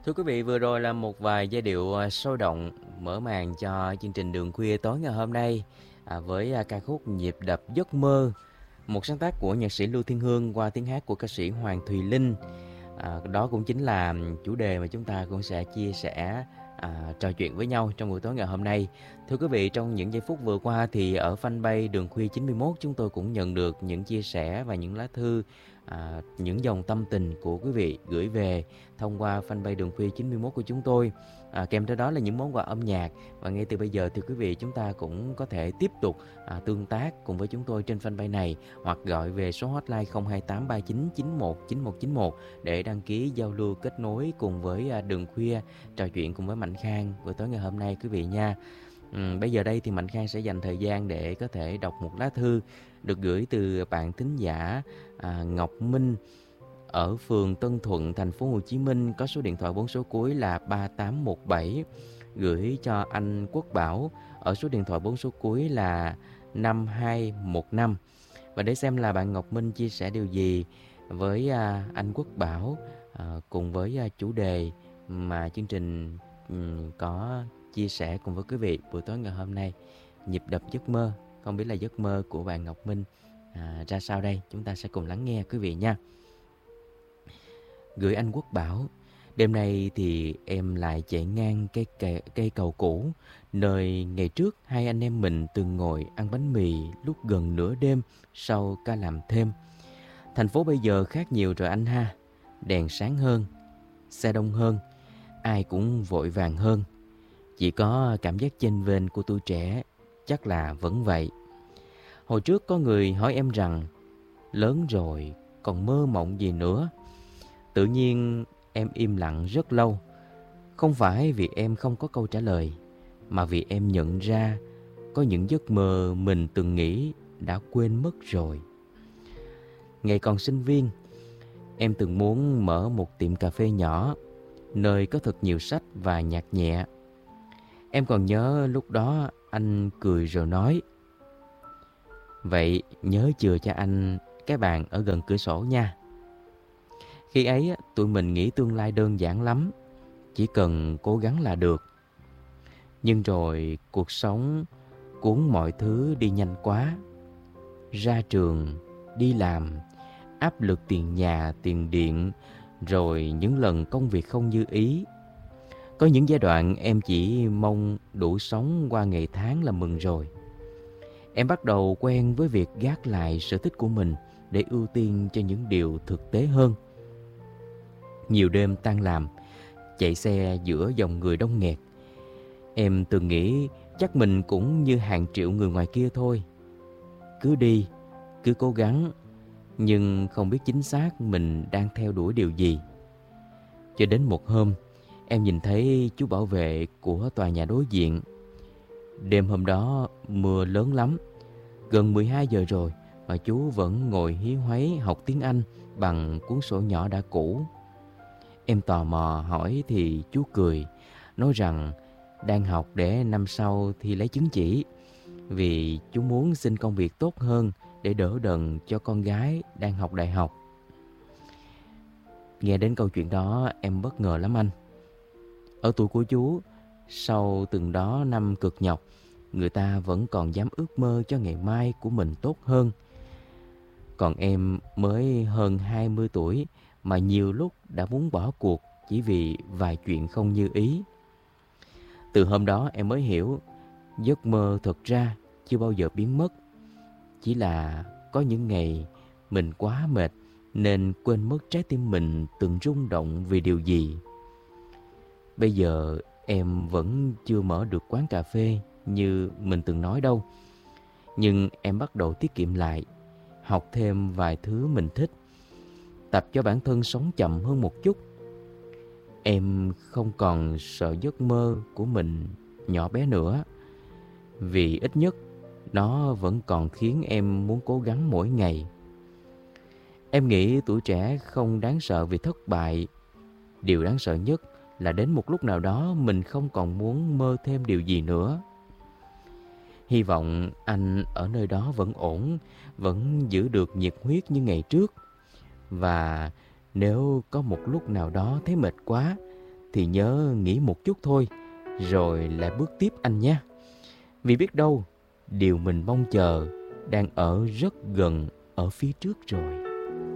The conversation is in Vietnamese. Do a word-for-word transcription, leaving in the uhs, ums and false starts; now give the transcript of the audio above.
Thưa quý vị, vừa rồi là một vài giai điệu à, sôi động mở màn cho chương trình Đường Khuya tối ngày hôm nay à, với à, ca khúc Nhịp đập giấc mơ, một sáng tác của nhạc sĩ Lưu Thiên Hương qua tiếng hát của ca sĩ Hoàng Thùy Linh. À, đó cũng chính là chủ đề mà chúng ta cũng sẽ chia sẻ à, trò chuyện với nhau trong buổi tối ngày hôm nay. Thưa quý vị, trong những giây phút vừa qua thì ở fanpage Đường Khuya chín mươi mốt chúng tôi cũng nhận được những chia sẻ và những lá thư, à, những dòng tâm tình của quý vị gửi về thông qua fanpage Đường Khuya chín mươi mốt của chúng tôi. À, kèm theo đó là những món quà âm nhạc. Và ngay từ bây giờ thì quý vị chúng ta cũng có thể tiếp tục à, tương tác cùng với chúng tôi trên fanpage này, hoặc gọi về số hotline không hai tám ba chín chín một chín một chín một để đăng ký giao lưu kết nối cùng với à, Đường Khuya, trò chuyện cùng với Mạnh Khang buổi tối ngày hôm nay quý vị nha. Ừ, bây giờ đây thì Mạnh Khang sẽ dành thời gian để có thể đọc một lá thư được gửi từ bạn thính giả à, Ngọc Minh ở phường Tân Thuận, thành phố Hồ Chí Minh, có số điện thoại bốn số cuối là ba tám một bảy, gửi cho anh Quốc Bảo ở số điện thoại bốn số cuối là năm hai một năm. Và để xem là bạn Ngọc Minh chia sẻ điều gì với à, anh Quốc Bảo à, cùng với à, chủ đề mà chương trình um, có chia sẻ cùng với quý vị buổi tối ngày hôm nay, nhịp đập giấc mơ. Không biết là giấc mơ của bạn Ngọc Minh à, ra sao đây? Chúng ta sẽ cùng lắng nghe quý vị nha. Gửi anh Quốc Bảo: đêm nay thì em lại chạy ngang cây, cây, cây cầu cũ, nơi ngày trước hai anh em mình từng ngồi ăn bánh mì lúc gần nửa đêm sau ca làm thêm. Thành phố bây giờ khác nhiều rồi anh ha. Đèn sáng hơn, xe đông hơn, ai cũng vội vàng hơn. Chỉ có cảm giác chênh vênh của tuổi trẻ, chắc là vẫn vậy. Hồi trước có người hỏi em rằng lớn rồi còn mơ mộng gì nữa. Tự nhiên em im lặng rất lâu. Không phải vì em không có câu trả lời, mà vì em nhận ra có những giấc mơ mình từng nghĩ đã quên mất rồi. Ngày còn sinh viên, em từng muốn mở một tiệm cà phê nhỏ, nơi có thật nhiều sách và nhạc nhẹ. Em còn nhớ lúc đó anh cười rồi nói: vậy nhớ chừa cho anh cái bàn ở gần cửa sổ nha. Khi ấy tụi mình nghĩ tương lai đơn giản lắm, chỉ cần cố gắng là được. Nhưng rồi cuộc sống cuốn mọi thứ đi nhanh quá. Ra trường, đi làm, áp lực tiền nhà, tiền điện, rồi những lần công việc không như ý. Có những giai đoạn em chỉ mong đủ sống qua ngày tháng là mừng rồi. Em bắt đầu quen với việc gác lại sở thích của mình để ưu tiên cho những điều thực tế hơn. Nhiều đêm tan làm, chạy xe giữa dòng người đông nghẹt. Em từng nghĩ chắc mình cũng như hàng triệu người ngoài kia thôi. Cứ đi, cứ cố gắng, nhưng không biết chính xác mình đang theo đuổi điều gì. Cho đến một hôm, em nhìn thấy chú bảo vệ của tòa nhà đối diện. Đêm hôm đó mưa lớn lắm, gần mười hai giờ rồi mà chú vẫn ngồi hí hoáy học tiếng Anh bằng cuốn sổ nhỏ đã cũ. Em tò mò hỏi thì chú cười, nói rằng đang học để năm sau thi lấy chứng chỉ, vì chú muốn xin công việc tốt hơn để đỡ đần cho con gái đang học đại học. Nghe đến câu chuyện đó em bất ngờ lắm anh. Ở tuổi của chú, sau từng đó năm cực nhọc, người ta vẫn còn dám ước mơ cho ngày mai của mình tốt hơn. Còn em mới hơn hai mươi tuổi mà nhiều lúc đã muốn bỏ cuộc chỉ vì vài chuyện không như ý. Từ hôm đó em mới hiểu, giấc mơ thật ra chưa bao giờ biến mất. Chỉ là có những ngày mình quá mệt nên quên mất trái tim mình từng rung động vì điều gì. Bây giờ em vẫn chưa mở được quán cà phê như mình từng nói đâu. Nhưng em bắt đầu tiết kiệm lại, học thêm vài thứ mình thích, tập cho bản thân sống chậm hơn một chút. Em không còn sợ giấc mơ của mình nhỏ bé nữa, vì ít nhất nó vẫn còn khiến em muốn cố gắng mỗi ngày. Em nghĩ tuổi trẻ không đáng sợ vì thất bại. Điều đáng sợ nhất là đến một lúc nào đó mình không còn muốn mơ thêm điều gì nữa. Hy vọng anh ở nơi đó vẫn ổn, vẫn giữ được nhiệt huyết như ngày trước. Và nếu có một lúc nào đó thấy mệt quá thì nhớ nghỉ một chút thôi, rồi lại bước tiếp anh nhé. Vì biết đâu, điều mình mong chờ đang ở rất gần ở phía trước rồi.